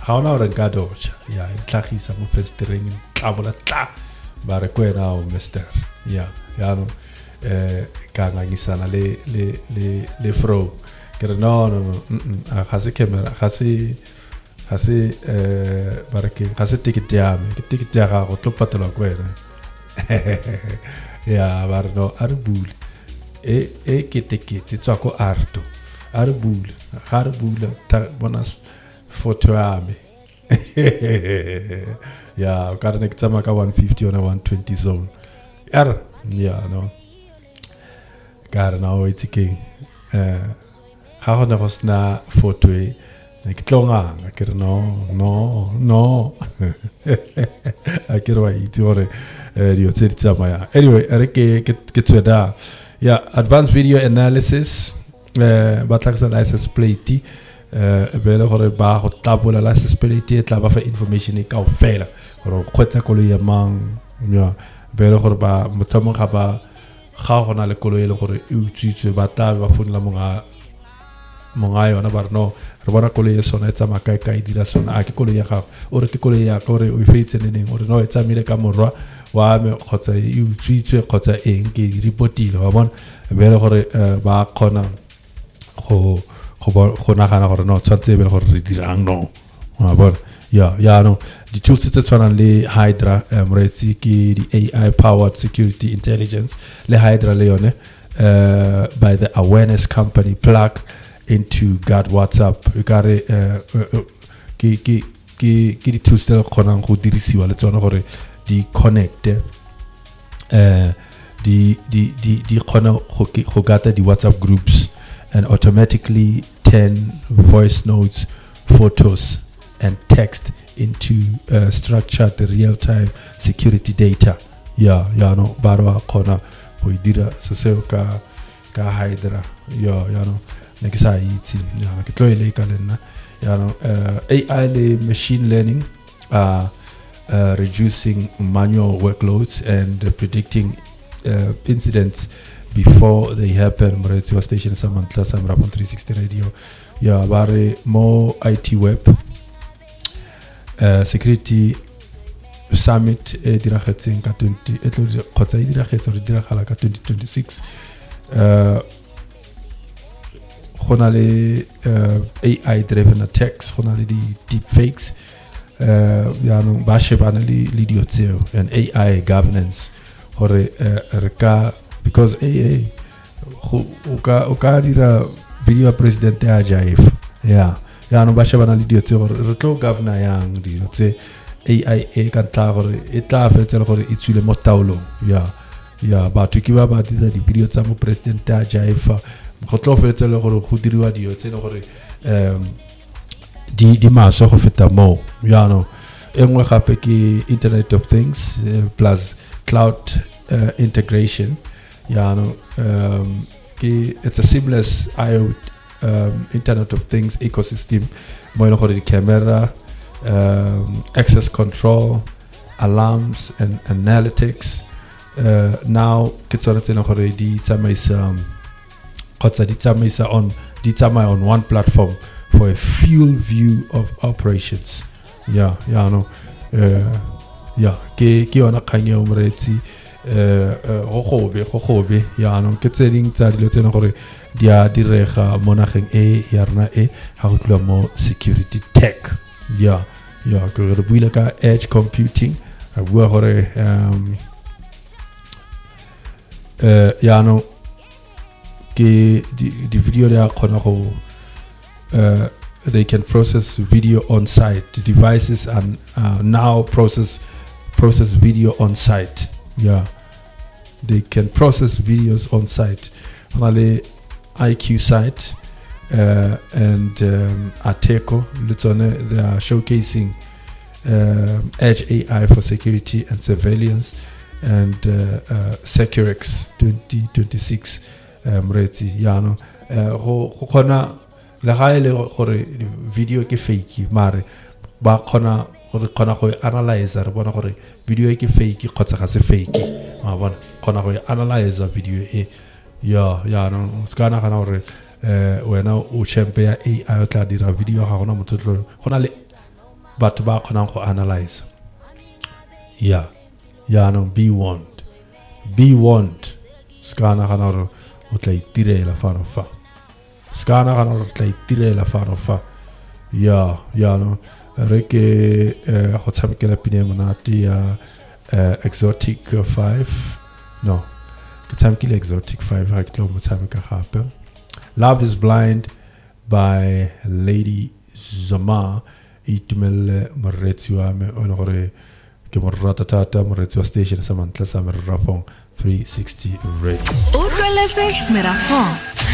ga ona gore nka doja ya intlagisa mo festereng tla bola tla ba re kwena o mister ya no ka ngangisana le fro ke re no ga se camera ga se ba re ke ga se ticket ya me ke ticket ya ga go tlo patela kwena ya ba re no a re bule ke ticket tswa ko arto a re bule ga re bule ta bona photo ya me ya ka re ne ke tsama ka 150 on a 120 zone ya no ka re na o itse ke ga go ne go sna photo e ne ke tlonga ke re no a ke re wa itse gore dio tse di tsamaya anyway re ke tsweda ya advanced video analysis ba tlaksa license plate bele gore ba go tabola license plate e tla ba fa information e kaofela gore khotsa koloi ya mang ya bele gore ba motho ga ba ga gona le koloi le gore e utswitswe ba ta ba fonela monga yona ba no re bona koloi e sona e tsa maka ka e dira sona a ke koloi ya gago o re ke koloi ya ka gore o ifeitse neneng o re no e tsamile ka morwa wa me khotsa e utswitswe khotsa eng ke reportile wa bona bele gore ba khona go nagana gore no tshwantse bele gore re dirang no wa bona ya no di tools tse tshwanang le Hydra moretsi ke di AI powered security intelligence le Hydra le yone by the awareness company plug into God WhatsApp e kare ke di tools tse kgonang go dirisiwa le tsone gore di connect di kgona go gata di WhatsApp groups and automatically turn voice notes, photos and text into structured real-time security data. Ya no barwa kona poidira so ka Hydra ya no nekisa yiti ya ke tloile ka lena ya no AI le machine learning reducing manual workloads and predicting incidents before they happen. Moretsi wa station Samantla Samrapon 360 radio ya bare mo IT web security summit e diragatseng ka 20 etlo khotsa e diragatsa re diragala ka 2026 gona le AI driven attacks gona le di deep fakes ya no ba shebana le dio tseo and AI governance gore re ka because AA o ka dira video president ya Jaif ya no ba shebana le dio tseo gore re tlo governor yang dio tse AI e ka tla gore e tla fetsela gore e tswile mo taolong ya batho ke ba dira di video tsa mo president ya Jaif go tlo fetsela gore go diriwa dio tse gore di maso go feta mo ya no engwe gape ke internet of things plus cloud integration ya no it's a seamless IoT internet of things ecosystem mo ile gore di camera access control alarms and analytics now ke tsona tsena gore di tsamaisa on one platform for a full view of operations no ke yona kanya umretsi go gobe ya no ke tseding tsa dilo tsena gore di a direga mo nageng e ya rena e ha go tloa mo security tech ke re buile ka edge computing a bua gore ya no ke di video ya khona go they can process video on site. The devices and now process video on site. They can process videos on site. Finally, IQ site and Ateco. They are showcasing Edge AI for security and surveillance and Securex 2026. Mretsi ho le ga ile gore video ke fake mare ba khona go analyze re bona gore video ke fake khotsa ga se fake ma bona khona go analyze video e no skana kana gore wena o champion AI o tla dira video ga gona motho gona le batho ba kgonang go analyze ya no be warned ska nagana gore o tla itirela fano fa ska nagana gore o tla itirela fano fa ya no re ke go tshamekela pine monate ya Exotic 5 no ke tshamekile Exotic 5 ha ke tlo mo tshameka gape Love is Blind by Lady Zama itumele moretsi wa me o ne gore ke mo rata thata moretsi wa station sa mantla sa Merafong 360 Radio o tleletse Merafong